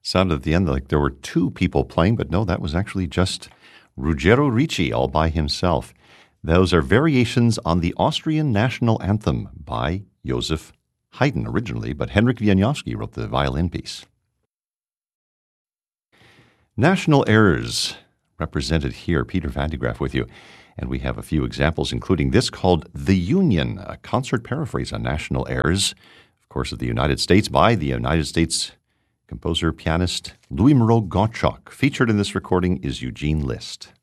Sounded at the end like there were two people playing, but no, that was actually just Ruggero Ricci all by himself. Those are variations on the Austrian national anthem by Joseph Haydn originally, but Henryk Wieniawski wrote the violin piece. National airs represented here. Peter Van de Graaff with you. And we have a few examples, including this called The Union, a concert paraphrase on national airs, of course, of the United States by the United States composer, pianist Louis Moreau Gottschalk. Featured in this recording is Eugene List.